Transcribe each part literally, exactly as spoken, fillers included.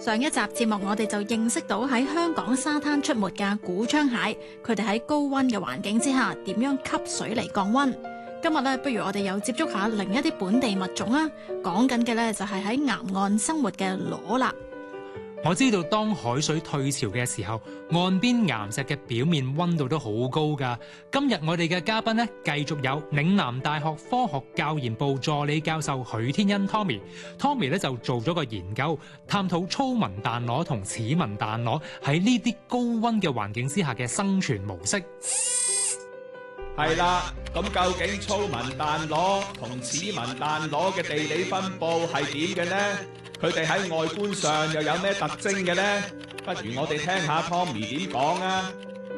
上一集節目我哋就認識到喺香港沙灘出沒嘅古窗蟹，佢哋喺高溫嘅環境之下點樣吸水嚟降溫。今日咧，不如我哋又接觸下另一啲本地物種啦。講緊嘅咧就係喺岩岸生活嘅螺啦。 我知道當海水退潮嘅時候，岸邊岩石嘅表面溫度都好高㗎。今日我哋嘅嘉賓咧，繼續有嶺南大學科學教研部助理教授許天恩 Tommy。Tommy 咧就做咗個研究，探討粗紋彈螺同齒紋彈螺喺呢啲高溫嘅環境之下嘅生存模式。 係啦，咁究竟粗紋彈螺同齒紋彈螺嘅地理分佈係點嘅呢？佢哋喺外觀上又有咩特徵嘅呢？不如我哋聽下 Tommy 點講啊！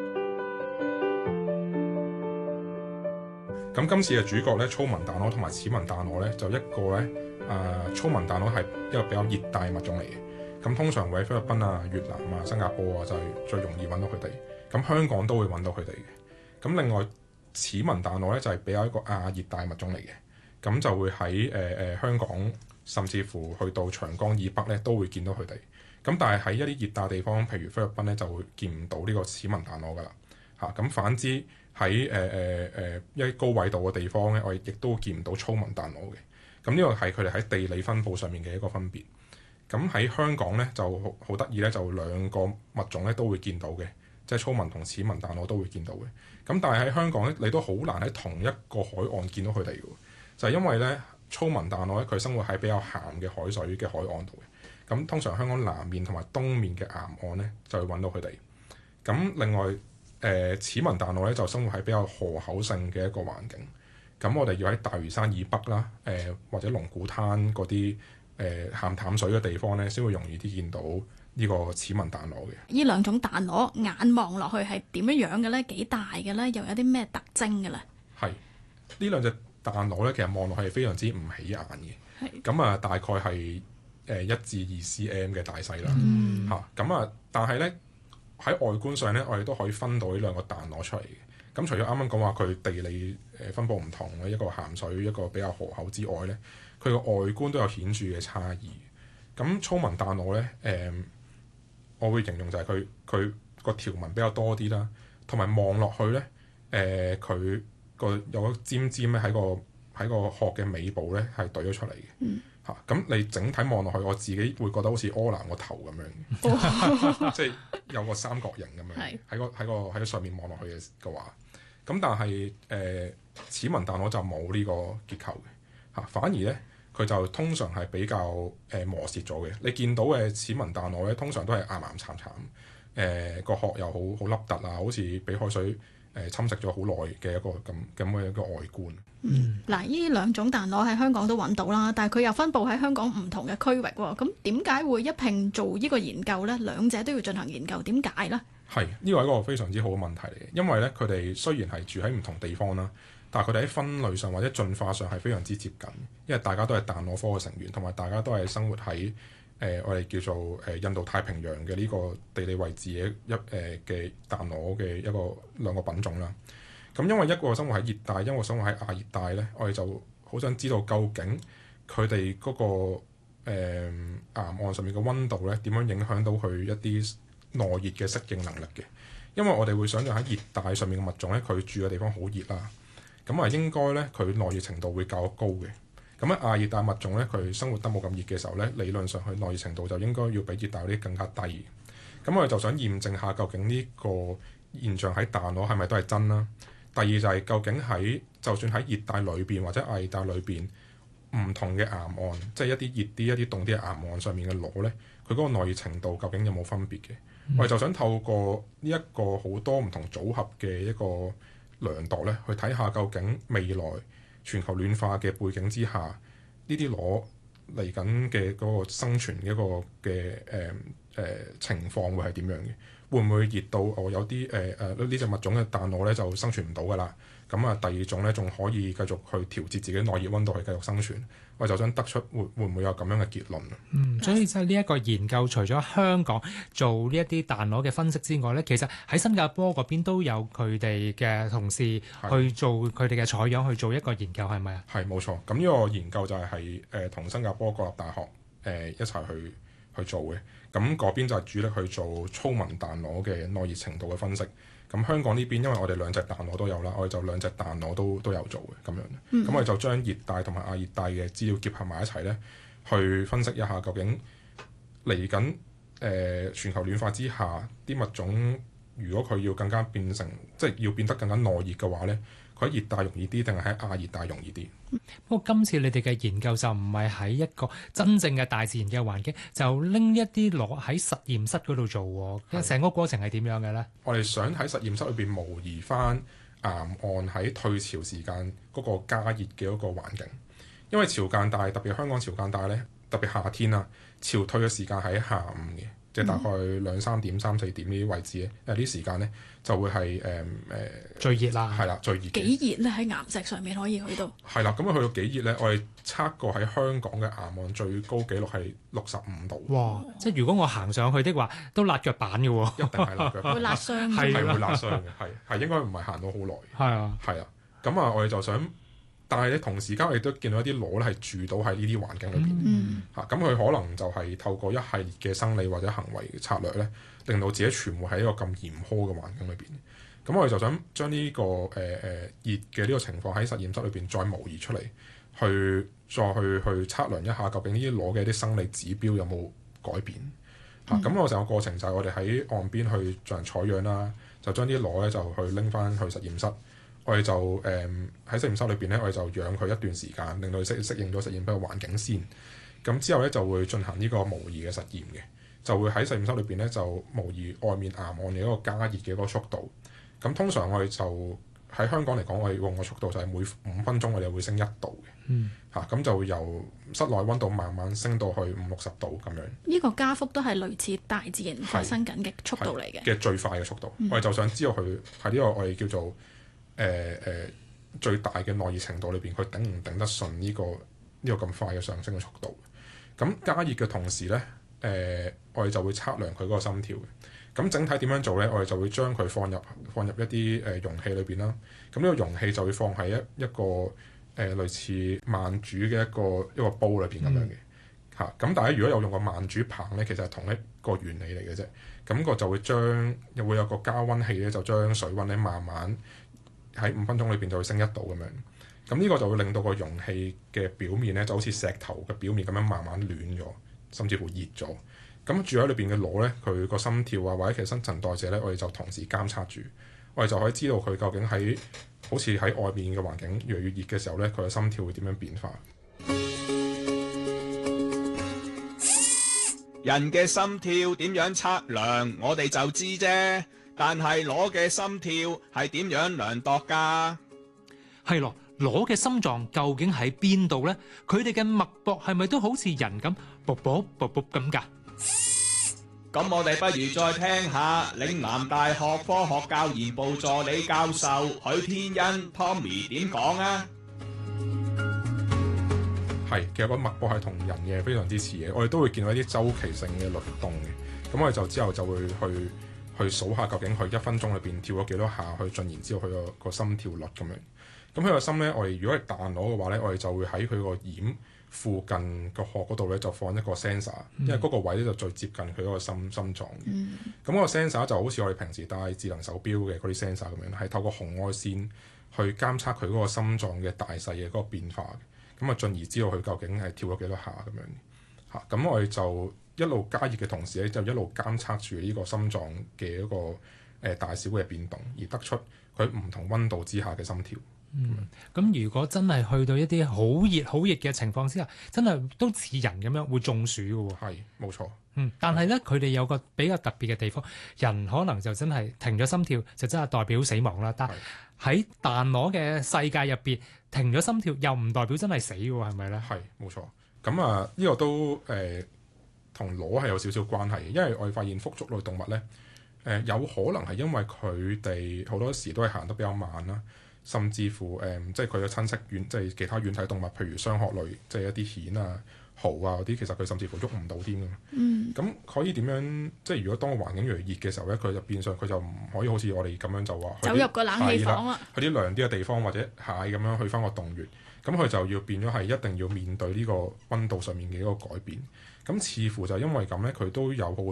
咁今次嘅主角咧，粗紋彈螺同埋齒紋彈螺咧，就一個咧，誒、呃、粗紋彈螺係一個比較熱帶物種嚟嘅。咁通常會喺菲律賓啊、越南啊、新加坡啊，就係、是、最容易揾到佢哋。咁香港都會揾到佢哋嘅。咁另外齒紋彈螺咧就係、是、比較一個亞熱帶物種嚟嘅。咁就會喺誒誒香港，甚至乎去到長江以北咧，都會見到佢哋。咁但係喺一啲熱帶地方，譬如菲律賓咧，就會見唔到呢個齒紋彈螺噶啦。嚇、啊、咁反之喺誒誒誒一啲高緯度嘅地方咧，我哋亦都見唔到粗紋彈螺嘅。咁呢個係佢哋喺地理分佈上面嘅一個分別。咁喺香港咧就好好得意咧，就兩個物種咧都會見到嘅，即係粗紋同齒紋彈螺都會見到嘅。咁但係喺香港咧，你都好難喺同一個海岸見到佢哋嘅，就係、是、因為咧。粗紋彈螺咧，佢生活喺比較鹹嘅海水嘅海岸度嘅。咁通常香港南面同埋東面嘅岩岸咧，就會揾到佢哋。咁另外，誒、呃、齒紋彈螺咧就生活喺比較河口性嘅一個環境。咁我哋要喺大嶼山以北啦，誒、呃、或者龍鼓灘嗰啲誒鹹淡水嘅地方咧，先會容易啲見到呢個齒紋彈螺嘅。 呢兩種彈螺眼望落去係點樣樣嘅咧？幾大嘅咧？又有啲咩特徵嘅咧？係呢兩隻彈螺咧，其實望落去係非常之唔起眼嘅。咁啊，大概係誒一至二 cm 嘅大細啦。嚇咁啊，但係咧喺外觀上咧，我哋都可以分到呢兩個彈螺出嚟嘅。咁除咗啱啱講話佢地理誒分佈唔同嘅一個鹹水，一個比較河口之外咧，佢個外觀都有顯著嘅差異。咁粗紋彈螺咧，誒、呃，我會形容就係佢佢個條紋比較多啲啦，同埋望落去咧，誒、呃、佢。個有個尖尖咧喺個喺個殼嘅尾部咧係對咗出嚟嘅嚇，咁、嗯啊、你整體望落去，我自己會覺得好似柯南個頭咁樣嘅，即係有個三角形咁樣喺個喺個喺個上面望落去嘅嘅話，咁但係誒齒紋彈螺就冇呢個結構嘅嚇，反而咧佢就通常係比較誒、呃、磨蝕咗嘅。你見到嘅齒紋彈螺咧，通常都係岩岩慘慘，誒個殼又好好凹凸啊，好似俾海水誒侵蝕咗好耐嘅一個咁咁嘅一個外觀。 嗯，嗱，呢兩種彈螺喺香港都揾到啦，但係佢又分佈喺香港唔同嘅區域喎。咁點解會一併做呢個研究呢？兩者都要進行研究，點解呢？ 係呢個係一個非常之好嘅問題嚟嘅，因為咧佢哋雖然係住喺唔同地方啦，但係佢哋喺分類上或者進化上係非常之接近，因為大家都係彈螺科嘅成員，同埋大家都係生活喺誒、呃、我哋叫做誒、呃、印度太平洋嘅呢個地理位置嘅一誒嘅彈螺嘅一個兩個品種啦。咁因為一個生活喺熱帶，一個生活喺亞熱帶咧，我哋就好想知道究竟佢哋嗰個誒、呃、岩岸上面嘅溫度咧，點樣影響到佢一啲耐熱嘅適應能力嘅。因為我哋會想象喺熱帶上面嘅物種咧，佢住嘅地方好熱啦，咁啊應該咧佢耐熱程度會較高嘅。咁喺亞熱帶物種咧，佢生活得冇咁熱嘅時候咧，理論上佢耐熱程度就應該要比熱帶嗰啲更加低。咁我哋就想驗證下究竟呢個現象喺彈螺係咪都係真啦？第二就係究竟喺就算喺熱帶裏邊或者亞熱帶裏邊唔同嘅岩岸，即係一啲熱啲、一啲凍啲嘅岩岸上面嘅螺咧，佢嗰個耐熱程度究竟有冇分別嘅？嗯、我哋就想透過呢一個好多唔同組合嘅一個量度咧，去睇下究竟未來全球暖化嘅背景之下，呢啲螺嚟緊嘅嗰個生存一個嘅誒誒情況會係點樣嘅？會唔會熱到我、哦、有啲誒誒呢隻物種嘅彈螺咧就生存唔到㗎啦？咁啊第二種咧仲可以繼續去調節自己耐熱溫度去繼續生存。我就想得出會會唔會有咁樣嘅結論？ 嗯，所以即係呢一個研究，除咗香港做呢一啲彈螺嘅分析之外咧，其實喺新加坡嗰邊都有佢哋嘅同事去做佢哋嘅採樣去做一個研究，係咪啊？ 係冇錯。咁呢個研究就係係誒同新加坡國立大學誒、呃、一齊去去做嘅。咁嗰邊就係主力去做粗紋彈螺嘅耐熱程度嘅分析。咁香港呢邊因為我哋兩隻彈螺都有啦，我哋就兩隻彈螺都都有做嘅咁樣。咁、嗯、我哋就將熱帶同埋亞熱帶嘅資料結合埋一齊咧，去分析一下究竟嚟緊誒全球暖化之下啲物種，如果佢要更加變成即係要變得更加耐熱嘅話咧，佢喺熱帶容易啲定係喺亞熱帶容易啲？ 不過今次你哋嘅研究就唔係喺一個真正嘅大自然嘅環境，就拎一啲螺喺實驗室嗰度做喎。成個過程係點樣嘅咧？ 我哋想喺實驗室裏邊模擬翻岩岸喺退潮時間嗰個加熱嘅一個環境，因為潮間帶特別香港潮間帶咧，特別夏天啊，潮退嘅時間喺下午嘅。即係大概兩三點、三四點呢啲位置咧，誒呢啲時間咧就會係誒誒最熱啦， 係啦，最熱嘅。 幾熱咧？喺岩石上面可以去到？ 係啦，咁啊去到幾熱咧？我哋測過喺香港嘅岩岸最高紀錄係六十五度。 哇！即係如果我行上去的話，都辣腳板嘅喎。 一定係辣腳板， 會辣傷， 係係會辣傷嘅，係係應該唔係行到好耐。 係啊， 係啊，咁啊，我哋就想。但係咧，同時間我哋都見到一啲螺咧係住到喺呢啲環境裏邊嚇，咁佢、嗯啊、可能就係透過一系列嘅生理或者行為策略咧，令到自己存活喺一個咁嚴苛嘅環境裏邊。咁我哋就想將呢、這個誒誒、呃、熱嘅呢個情況喺實驗室裏邊再模擬出嚟，去再去去測量一下究竟呢啲螺嘅一啲生理指標有冇改變嚇。咁、嗯啊、我成個過程就係我哋喺岸邊去進行採樣啦，就將啲螺咧就去拎翻去實驗室。我哋就誒喺、嗯、實驗室裏邊咧，我哋就養佢一段時間，令到佢適適應咗實驗室嘅環境先。咁之後咧就會進行呢個模擬嘅實驗嘅，就會喺實驗室裏邊咧就模擬外面岩岸嘅一個加熱嘅嗰個速度。咁通常我哋就喺香港嚟講，我哋用嘅速度就係每五分鐘我哋會升一度嘅。嗯。嚇、啊，咁就會由室內溫度慢慢升到去五六十度咁樣。 呢個加幅都係類似大自然發生緊嘅速度嚟嘅。 嘅最快嘅速度，嗯、我哋就想知道佢喺呢個我哋叫做。誒誒、呃、最大嘅耐熱程度裏邊，佢頂唔頂得順呢、這個呢、這個咁快嘅上升嘅速度？咁加熱嘅同時咧，誒、呃、我哋就會測量佢嗰個心跳嘅。咁整體點樣做咧？我哋就會將佢放入放入一啲誒、呃、容器裏邊啦。咁呢個容器就會放喺一一個誒、呃、類似慢煮嘅一個一個煲裏邊咁樣嘅嚇。咁、嗯、大家如果有用過慢煮棒咧，其實係同一個原理嚟嘅啫。咁個就會將又會有個加溫器咧，就將水溫咧慢慢喺五分鐘裏邊就會升一度咁樣，咁呢個就會令到個容器嘅表面咧就好似石頭嘅表面咁樣慢慢暖咗，甚至乎熱咗。咁住喺裏邊嘅螺咧，佢個心跳啊或者其實新陳代謝咧，我哋就同時監測住，我哋就可以知道佢究竟喺好似喺外面嘅環境越嚟越熱嘅時候咧，佢嘅心跳會點樣變化。 人嘅心跳點樣測量，我哋就知啫。但係螺嘅心跳係點樣量度㗎？ 係咯，螺嘅心臟究竟喺邊度咧？佢哋嘅脈搏係咪都好似人咁卜卜卜卜咁㗎？ 咁我哋不如再聽下嶺南大學科學教研部助理教授許天恩 Tommy 點講啊？ 係，其實個脈搏係同人嘅非常之似嘅，我哋都會見到一啲周期性嘅律動嘅。咁我哋就之後就會去。去數下究竟佢一分鐘裏邊跳咗幾多下，去進然之後佢個個心跳率咁樣。咁佢個心咧，我哋如果係彈螺嘅話咧，我哋就會喺佢個掩附近個殼嗰度咧就放一個 sensor，、嗯、因為嗰個位咧就最接近佢嗰個心心臟嘅。咁、嗯、個 sensor 就好似我哋平時戴智能手錶嘅嗰啲 sensor 咁樣，係透過紅外線去監測佢嗰個心臟嘅大細嘅嗰個變化嘅。咁啊，進而知道佢究竟係跳咗幾多下咁樣。嚇，咁我哋就。一路加熱嘅同時咧，就一路監測住呢個心臟嘅一個誒、呃、大小嘅變動，而得出佢唔同溫度之下嘅心跳。 嗯，咁如果真係去到一啲好熱好熱嘅情況之下，真係都似人咁樣會中暑嘅喎。 係，冇錯。 嗯，但係咧，佢哋有個比較特別嘅地方，人可能就真係停咗心跳，就真係代表死亡啦。但係喺彈螺嘅世界入邊，停咗心跳又唔代表真係死嘅喎，係咪咧？ 係，冇錯。咁啊，呢、呢個都誒。呃同螺係有少少關係，因為我哋發現腹足類動物咧，誒、呃、有可能係因為佢哋好多時都係行得比較慢啦，甚至乎誒、呃、即係佢嘅親戚軟，即係其他軟體動物，譬如雙殼類，即係一啲蜆啊、蠔啊嗰啲，其實佢甚至乎喐唔到添㗎嘛。嗯。咁可以點樣？即係如果當個環境越嚟越熱嘅時候咧，佢就變相佢就唔可以好似我哋咁樣就話走入個冷氣房啦， 去啲涼啲嘅地方或者蟹咁樣去返個洞穴。 咁佢就要變咗係一定要面對呢個溫度上面嘅一個改變。咁似乎就因為咁咧，佢都有好